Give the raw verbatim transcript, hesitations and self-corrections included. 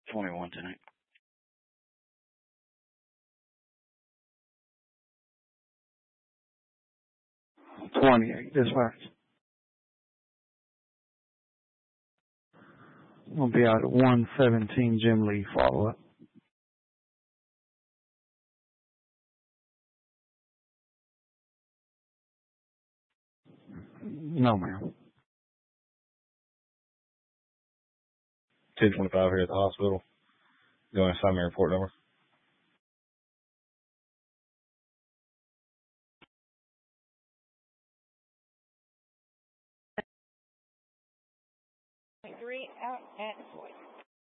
twenty-one tonight. twenty-eight, dispatch. We'll be out at one seventeen Jim Lee, follow up. No, ma'am. two twenty-five here at the hospital. Going to sign my report number. Three out at Floyd.